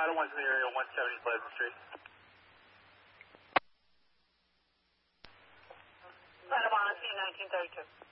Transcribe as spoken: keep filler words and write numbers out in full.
Other one's in the area, one seventy Pleasant Street. Santa Monica, nineteen thirty-two.